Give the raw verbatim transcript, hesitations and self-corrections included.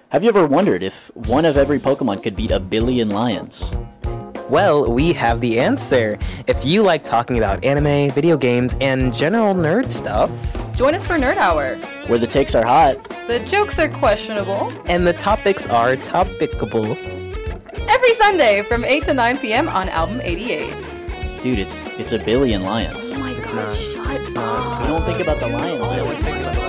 Have you ever wondered if one of every Pokemon could beat a billion lions? Well, we have the answer. If you like talking about anime, video games, and general nerd stuff, join us for Nerd Hour, where the takes are hot, the jokes are questionable, and the topics are topicable. Every Sunday from eight to nine p.m. on Album eighty-eight. Dude, it's it's a billion lions. Oh my It's god, not. shut It's up. not. You don't think about the lion lions.